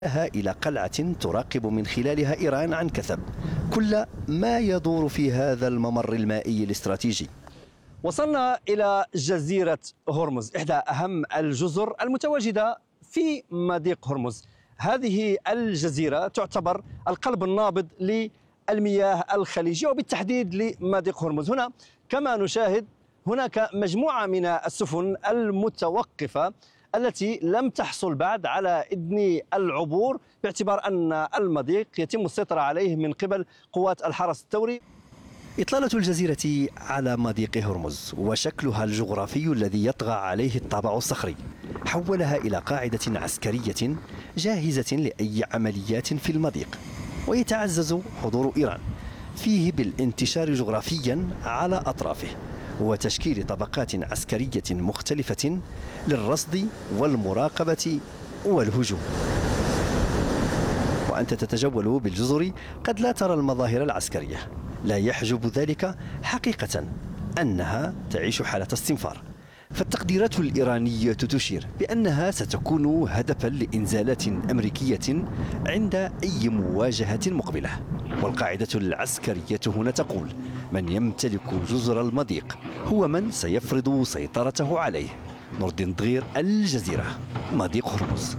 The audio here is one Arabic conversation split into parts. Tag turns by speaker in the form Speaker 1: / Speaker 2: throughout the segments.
Speaker 1: إلى قلعة تراقب من خلالها إيران عن كثب كل ما يدور في هذا الممر المائي الاستراتيجي. وصلنا إلى جزيرة هرمز، إحدى أهم الجزر المتواجدة في مضيق هرمز. هذه الجزيرة تعتبر القلب النابض للمياه الخليجية وبالتحديد لمضيق هرمز. هنا كما نشاهد هناك مجموعة من السفن المتوقفة التي لم تحصل بعد على إذن العبور باعتبار أن المضيق يتم السيطرة عليه من قبل قوات الحرس الثوري. إطلالة الجزيرة على مضيق هرمز وشكلها الجغرافي الذي يطغى عليه الطابع الصخري حولها إلى قاعدة عسكرية جاهزة لأي عمليات في المضيق، ويتعزز حضور إيران فيه بالانتشار جغرافيا على أطرافه وتشكيل طبقات عسكرية مختلفة للرصد والمراقبة والهجوم. وأنت تتجول بالجزر قد لا ترى المظاهر العسكرية، لا يحجب ذلك حقيقة أنها تعيش حالة استنفار، فالتقديرات الإيرانية تشير بأنها ستكون هدفا لإنزالات أمريكية عند أي مواجهة مقبلة. والقاعدة العسكرية هنا تقول: من يمتلك جزر المضيق هو من سيفرض سيطرته عليه. نور الدين دغير، الجزيرة، مضيق هرمز.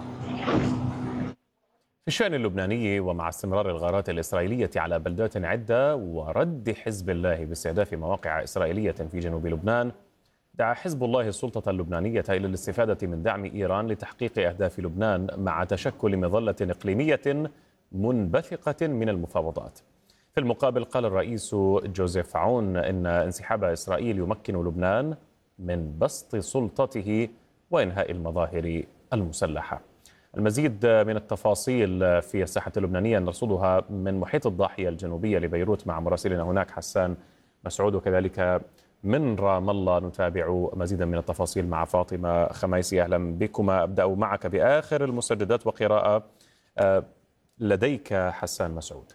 Speaker 2: في الشأن اللبناني، ومع استمرار الغارات الإسرائيلية على بلدات عدة ورد حزب الله باستهداف مواقع إسرائيلية في جنوب لبنان، دعا حزب الله السلطة اللبنانية إلى الاستفادة من دعم إيران لتحقيق أهداف لبنان مع تشكل مظلة إقليمية منبثقة من المفاوضات. في المقابل قال الرئيس جوزيف عون إن انسحاب إسرائيل يمكن لبنان من بسط سلطته وإنهاء المظاهر المسلحة. المزيد من التفاصيل في الساحة اللبنانية نرصدها من محيط الضاحية الجنوبية لبيروت مع مراسلنا هناك حسان مسعود، وكذلك من رام الله نتابع مزيدا من التفاصيل مع فاطمة خميسي. أهلا بكما. أبدأ معك بآخر المستجدات وقراءة لديك حسان مسعود.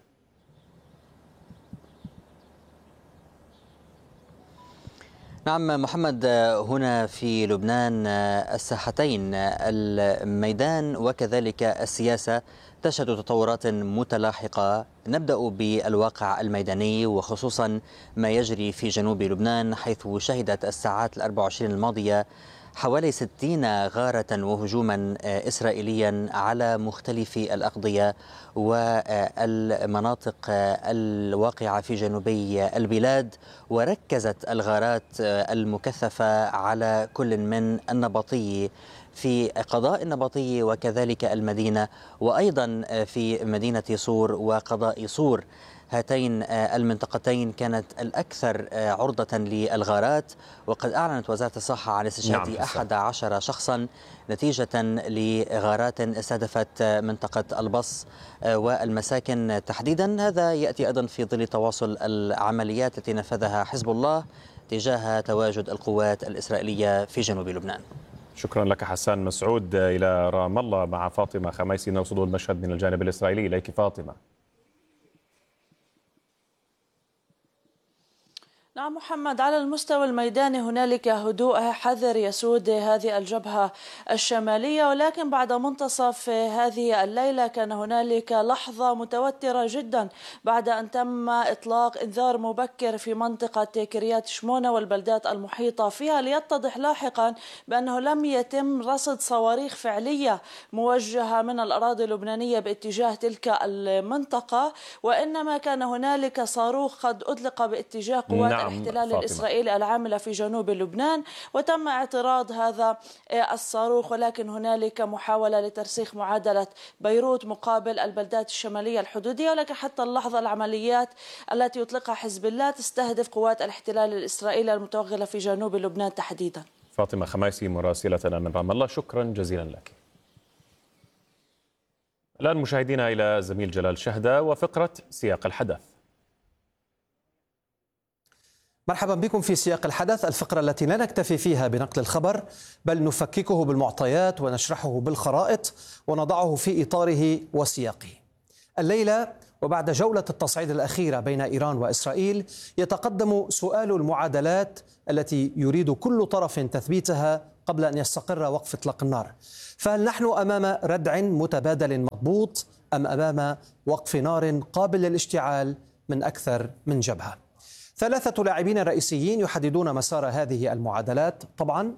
Speaker 3: نعم محمد، هنا في لبنان الساحتين الميدان وكذلك السياسة تشهد تطورات متلاحقة. نبدأ بالواقع الميداني وخصوصا ما يجري في جنوب لبنان، حيث شهدت الساعات 24 الماضية حوالي 60 غارة وهجوما إسرائيليا على مختلف الأقضية والمناطق الواقعة في جنوبي البلاد، وركزت الغارات المكثفة على كل من النبطي في قضاء النبطي وكذلك المدينة، وأيضا في مدينة صور وقضاء صور. هاتين المنطقتين كانت الأكثر عرضة للغارات، وقد أعلنت وزارة الصحة عن استشهاد 11 شخصا نتيجة لغارات استهدفت منطقة البص والمساكن تحديدا. هذا يأتي أيضا في ظل تواصل العمليات التي نفذها حزب الله تجاه تواجد القوات الإسرائيلية في جنوب لبنان.
Speaker 2: شكرا لك حسان مسعود. إلى رام الله مع فاطمة خميسي نرصد المشهد من الجانب الإسرائيلي. إليك فاطمة.
Speaker 4: نعم محمد، على المستوى الميداني هنالك هدوء حذر يسود هذه الجبهة الشمالية، ولكن بعد منتصف هذه الليلة كان هنالك لحظة متوترة جدا بعد أن تم إطلاق إنذار مبكر في منطقة كريات شمونة والبلدات المحيطة فيها، ليتضح لاحقا بأنه لم يتم رصد صواريخ فعلية موجهة من الأراضي اللبنانية باتجاه تلك المنطقة، وإنما كان هنالك صاروخ قد أطلق باتجاه قوات الاحتلال الإسرائيلي العاملة في جنوب لبنان، وتم اعتراض هذا الصاروخ، ولكن هنالك محاولة لترسيخ معادلة بيروت مقابل البلدات الشمالية الحدودية، ولكن حتى اللحظة العمليات التي يطلقها حزب الله تستهدف قوات الاحتلال الإسرائيلي المتوغلة في جنوب لبنان تحديدا.
Speaker 2: فاطمة خميسي مراسلتنا من رام الله، شكرا جزيلا لك. الآن مشاهدينا إلى زميل جلال شهدة وفقرة سياق الحدث.
Speaker 5: مرحبا بكم في سياق الحدث، الفقرة التي لا نكتفي فيها بنقل الخبر بل نفككه بالمعطيات ونشرحه بالخرائط ونضعه في إطاره وسياقه. الليلة وبعد جولة التصعيد الأخيرة بين إيران وإسرائيل يتقدم سؤال المعادلات التي يريد كل طرف تثبيتها قبل أن يستقر وقف إطلاق النار. فهل نحن أمام ردع متبادل مضبوط أم أمام وقف نار قابل للاشتعال من أكثر من جبهة؟ 3 لاعبين رئيسيين يحددون مسار هذه المعادلات، طبعا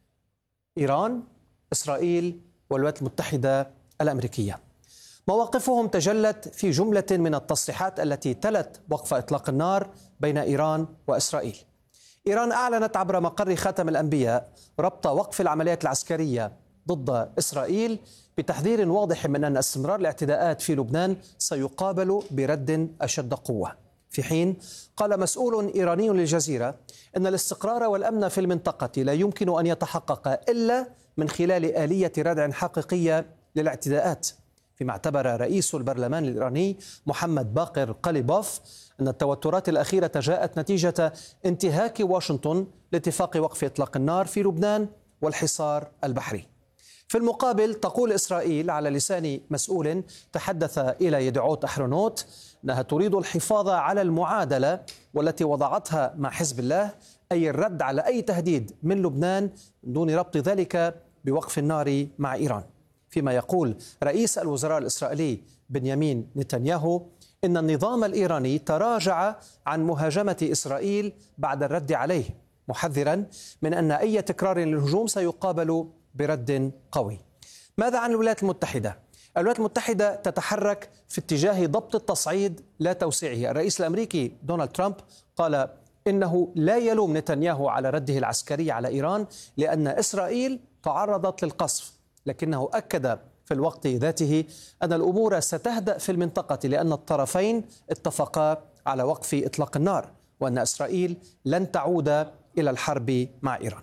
Speaker 5: إيران، إسرائيل والولايات المتحدة الأمريكية. مواقفهم تجلت في جملة من التصريحات التي تلت وقف إطلاق النار بين إيران وإسرائيل. إيران أعلنت عبر مقر خاتم الأنبياء ربط وقف العمليات العسكرية ضد إسرائيل بتحذير واضح من أن استمرار الاعتداءات في لبنان سيقابل برد أشد قوة. في حين قال مسؤول إيراني للجزيرة أن الاستقرار والأمن في المنطقة لا يمكن أن يتحقق إلا من خلال آلية ردع حقيقية للاعتداءات، فيما اعتبر رئيس البرلمان الإيراني محمد باقر قليبوف أن التوترات الأخيرة جاءت نتيجة انتهاك واشنطن لاتفاق وقف إطلاق النار في لبنان والحصار البحري. في المقابل تقول إسرائيل على لسان مسؤول تحدث إلى يدعوت أحرونوت أنها تريد الحفاظ على المعادلة والتي وضعتها مع حزب الله، أي الرد على أي تهديد من لبنان دون ربط ذلك بوقف النار مع إيران. فيما يقول رئيس الوزراء الإسرائيلي بنيامين نتنياهو إن النظام الإيراني تراجع عن مهاجمة إسرائيل بعد الرد عليه، محذرا من أن أي تكرار للهجوم سيقابل برد قوي. ماذا عن الولايات المتحدة؟ الولايات المتحدة تتحرك في اتجاه ضبط التصعيد لا توسيعه. الرئيس الأمريكي دونالد ترامب قال إنه لا يلوم نتنياهو على رده العسكري على إيران لأن إسرائيل تعرضت للقصف، لكنه أكد في الوقت ذاته أن الأمور ستهدأ في المنطقة لأن الطرفين اتفقا على وقف إطلاق النار وأن إسرائيل لن تعود إلى الحرب مع إيران.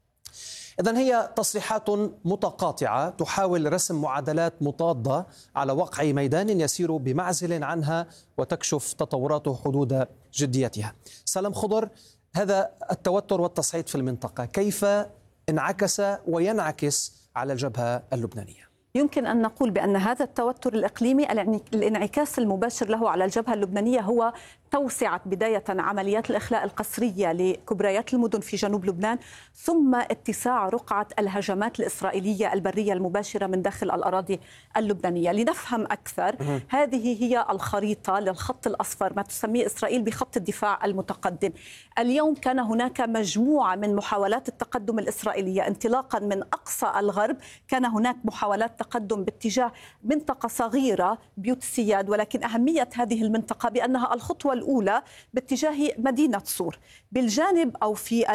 Speaker 5: إذن هي تصريحات متقاطعة تحاول رسم معادلات مضادة على وقع ميدان يسير بمعزل عنها وتكشف تطوراته حدود جديتها. سلام خضر، هذا التوتر والتصعيد في المنطقة كيف انعكس وينعكس على الجبهة اللبنانية؟
Speaker 6: يمكن أن نقول بأن هذا التوتر الإقليمي الانعكاس المباشر له على الجبهة اللبنانية هو توسعة بداية عمليات الإخلاء القسرية لكبريات المدن في جنوب لبنان، ثم اتساع رقعة الهجمات الإسرائيلية البرية المباشرة من داخل الأراضي اللبنانية. لنفهم أكثر، هذه هي الخريطة للخط الأصفر، ما تسميه إسرائيل بخط الدفاع المتقدم. اليوم كان هناك مجموعة من محاولات التقدم الإسرائيلية انطلاقا من أقصى الغرب. كان هناك محاولات تقدم باتجاه منطقة صغيرة بيوت السياد، ولكن أهمية هذه المنطقة بأنها الخطوة الأولى باتجاه مدينة صور. بالجانب أو في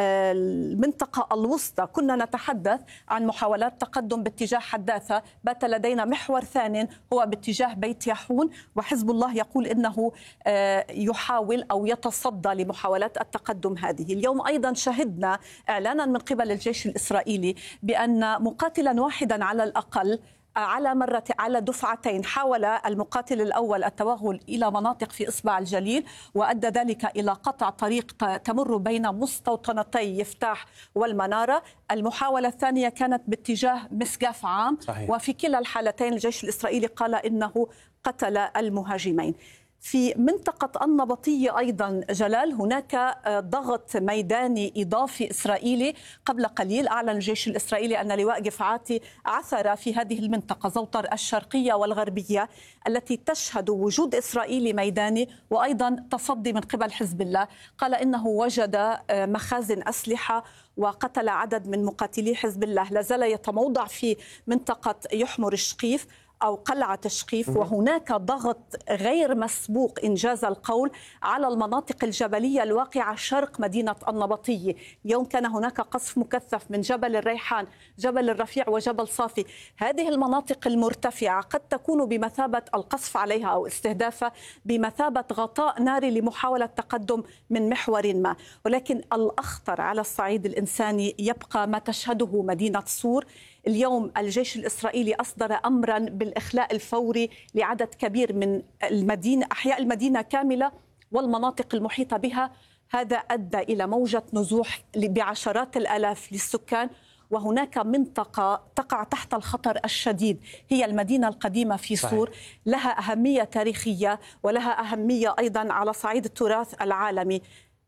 Speaker 6: المنطقة الوسطى كنا نتحدث عن محاولات تقدم باتجاه حداثة، بات لدينا محور ثاني هو باتجاه بيت يحون، وحزب الله يقول إنه يحاول أو يتصدى لمحاولات التقدم هذه. اليوم أيضا شهدنا إعلانا من قبل الجيش الإسرائيلي بأن مقاتلا واحدا على الأقل على دفعتين حاول المقاتل الأول التوغل إلى مناطق في إصبع الجليل، وأدى ذلك إلى قطع طريق تمر بين مستوطنتي يفتاح والمنارة. المحاولة الثانية كانت باتجاه مسقف عام، صحيح. وفي كلا الحالتين الجيش الإسرائيلي قال إنه قتل المهاجمين. في منطقة النبطية أيضا جلال هناك ضغط ميداني إضافي إسرائيلي. قبل قليل أعلن الجيش الإسرائيلي أن لواء جفعاتي عثر في هذه المنطقة زوطر الشرقية والغربية التي تشهد وجود إسرائيلي ميداني وأيضا تصدي من قبل حزب الله. قال إنه وجد مخازن أسلحة وقتل عدد من مقاتلي حزب الله. لازال يتموضع في منطقة يحمر الشقيف أو قلعة الشقيف، وهناك ضغط غير مسبوق إنجاز القول على المناطق الجبلية الواقعة شرق مدينة النبطية. اليوم كان هناك قصف مكثف من جبل الريحان، جبل الرفيع وجبل صافي. هذه المناطق المرتفعة قد تكون بمثابة القصف عليها أو استهدافها بمثابة غطاء ناري لمحاولة تقدم من محور ما. ولكن الأخطر على الصعيد الإنساني يبقى ما تشهده مدينة صور. اليوم الجيش الإسرائيلي أصدر أمرا بالإخلاء الفوري لعدد كبير من المدينة، أحياء المدينة كاملة والمناطق المحيطة بها. هذا أدى إلى موجة نزوح بعشرات الآلاف للسكان، وهناك منطقة تقع تحت الخطر الشديد هي المدينة القديمة في صور. لها أهمية تاريخية ولها أهمية أيضا على صعيد التراث العالمي.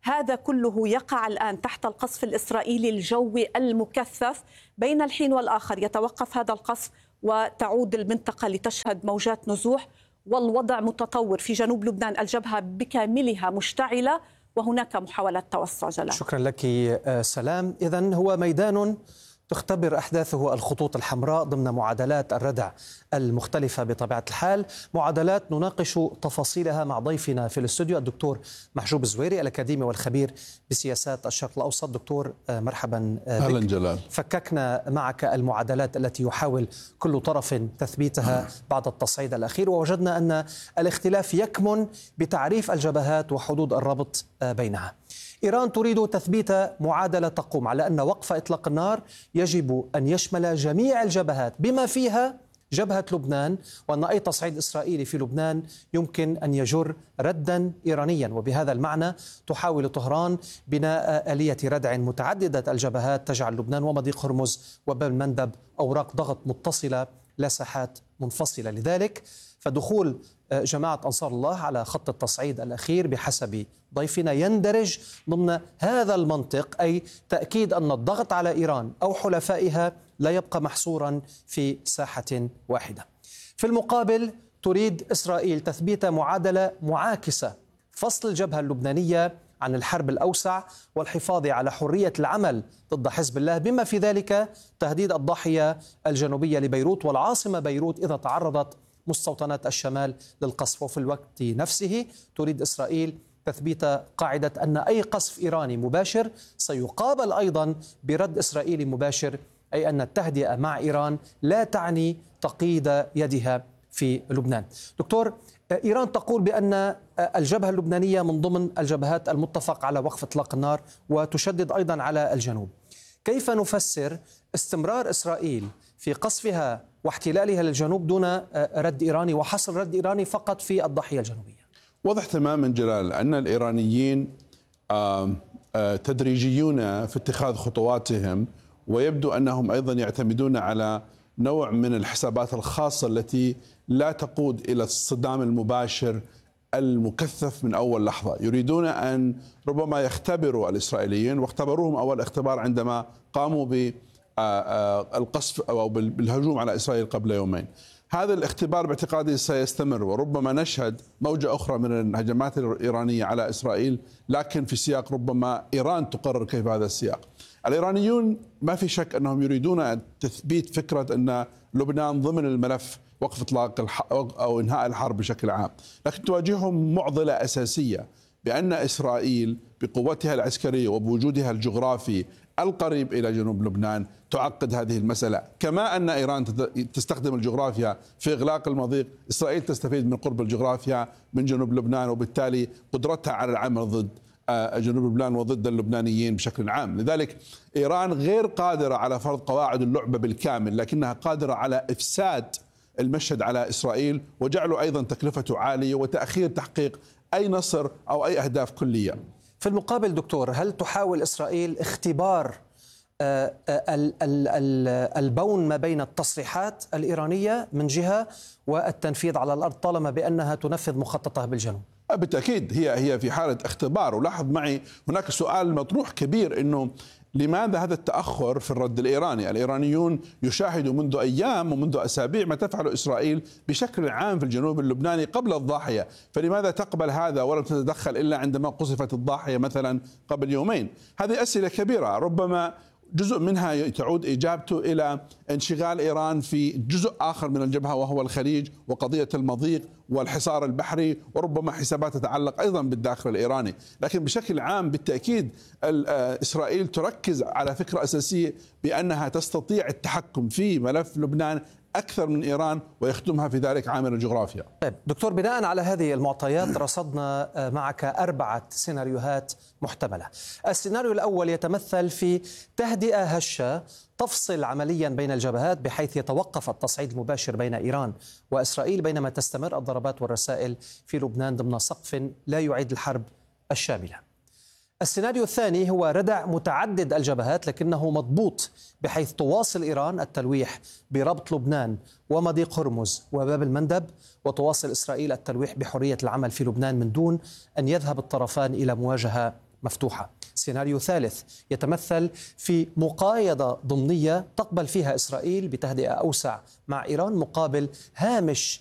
Speaker 6: هذا كله يقع الآن تحت القصف الإسرائيلي الجوي المكثف. بين الحين والآخر يتوقف هذا القصف وتعود المنطقة لتشهد موجات نزوح، والوضع متطور في جنوب لبنان. الجبهة بكاملها مشتعلة وهناك محاولة توسع. جلال،
Speaker 5: شكرا لك سلام. إذن هو ميدان تختبر أحداثه الخطوط الحمراء ضمن معادلات الردع المختلفة بطبيعة الحال، معادلات نناقش تفاصيلها مع ضيفنا في الاستوديو الدكتور محجوب الزويري الأكاديمي والخبير بسياسات الشرق الأوسط. دكتور مرحبا بك.
Speaker 7: أهلا جلال.
Speaker 5: فككنا معك المعادلات التي يحاول كل طرف تثبيتها بعد التصعيد الأخير، ووجدنا أن الاختلاف يكمن بتعريف الجبهات وحدود الربط بينها. إيران تريد تثبيت معادلة تقوم على أن وقف إطلاق النار يجب أن يشمل جميع الجبهات بما فيها جبهة لبنان، وأن أي تصعيد إسرائيلي في لبنان يمكن أن يجر ردا إيرانيا. وبهذا المعنى تحاول طهران بناء آلية ردع متعددة الجبهات تجعل لبنان ومضيق هرمز وباب المندب أوراق ضغط متصلة لا ساحات منفصلة. لذلك فدخول جماعة أنصار الله على خط التصعيد الأخير بحسب ضيفنا يندرج ضمن هذا المنطق، أي تأكيد أن الضغط على إيران أو حلفائها لا يبقى محصورا في ساحة واحدة. في المقابل تريد إسرائيل تثبيت معادلة معاكسة، فصل الجبهة اللبنانية عن الحرب الأوسع والحفاظ على حرية العمل ضد حزب الله، بما في ذلك تهديد الضاحية الجنوبية لبيروت والعاصمة بيروت إذا تعرضت مستوطنات الشمال للقصف. وفي الوقت نفسه تريد إسرائيل تثبيت قاعدة أن أي قصف إيراني مباشر سيقابل أيضا برد إسرائيلي مباشر، أي أن التهدئة مع إيران لا تعني تقييد يدها في لبنان. دكتور، إيران تقول بأن الجبهة اللبنانية من ضمن الجبهات المتفق على وقف إطلاق النار وتشدد أيضا على الجنوب. كيف نفسر استمرار إسرائيل في قصفها واحتلالها للجنوب دون رد إيراني وحصر رد إيراني فقط في الضاحية الجنوبية؟
Speaker 7: واضح تماما جلال أن الإيرانيين تدريجيون في اتخاذ خطواتهم، ويبدو أنهم أيضا يعتمدون على نوع من الحسابات الخاصة التي لا تقود إلى الصدام المباشر المكثف من أول لحظة. يريدون أن ربما يختبروا الإسرائيليين، واختبروهم أول اختبار عندما قاموا بالقصف أو بالهجوم على إسرائيل قبل يومين. هذا الاختبار باعتقادي سيستمر، وربما نشهد موجة أخرى من الهجمات الإيرانية على إسرائيل، لكن في سياق ربما إيران تقرر كيف هذا السياق. الإيرانيون ما في شك أنهم يريدون تثبيت فكرة أن لبنان ضمن الملف وقف إطلاق أو إنهاء الحرب بشكل عام، لكن تواجههم معضلة أساسية بأن إسرائيل بقوتها العسكرية وبوجودها الجغرافي القريب إلى جنوب لبنان تعقد هذه المسألة. كما أن إيران تستخدم الجغرافيا في إغلاق المضيق، إسرائيل تستفيد من قرب الجغرافيا من جنوب لبنان، وبالتالي قدرتها على العمل ضد جنوب لبنان وضد اللبنانيين بشكل عام. لذلك إيران غير قادرة على فرض قواعد اللعبة بالكامل، لكنها قادرة على إفساد المشهد على إسرائيل وجعله أيضا تكلفته عالية وتأخير تحقيق أي نصر أو أي أهداف كلية.
Speaker 5: في المقابل دكتور، هل تحاول إسرائيل اختبار البون ما بين التصريحات الإيرانية من جهة والتنفيذ على الأرض طالما بأنها تنفذ مخططها بالجنوب؟
Speaker 7: بالتأكيد هي في حالة اختبار. ولاحظ معي هناك سؤال مطروح كبير، إنه لماذا هذا التأخر في الرد الإيراني؟ الإيرانيون يشاهدوا منذ أيام ومنذ أسابيع ما تفعله إسرائيل بشكل عام في الجنوب اللبناني قبل الضاحية، فلماذا تقبل هذا ولم تتدخل إلا عندما قصفت الضاحية مثلا قبل يومين؟ هذه أسئلة كبيرة، ربما جزء منها تعود إجابته إلى انشغال إيران في جزء آخر من الجبهة وهو الخليج وقضية المضيق والحصار البحري، وربما حسابات تتعلق أيضا بالداخل الإيراني. لكن بشكل عام بالتأكيد إسرائيل تركز على فكرة أساسية بأنها تستطيع التحكم في ملف لبنان أكثر من إيران ويخدمها في ذلك عامل الجغرافيا.
Speaker 5: طيب دكتور، بناء على هذه المعطيات رصدنا معك 4 سيناريوهات محتملة. السيناريو الأول يتمثل في تهدئة هشة تفصل عمليا بين الجبهات بحيث يتوقف التصعيد المباشر بين إيران وإسرائيل بينما تستمر الضربات والرسائل في لبنان ضمن سقف لا يعيد الحرب الشاملة. السيناريو الثاني هو ردع متعدد الجبهات لكنه مضبوط بحيث تواصل إيران التلويح بربط لبنان ومضيق هرمز وباب المندب، وتواصل إسرائيل التلويح بحرية العمل في لبنان من دون أن يذهب الطرفان إلى مواجهة مفتوحة. سيناريو ثالث يتمثل في مقايضة ضمنية تقبل فيها إسرائيل بتهدئة أوسع مع إيران مقابل هامش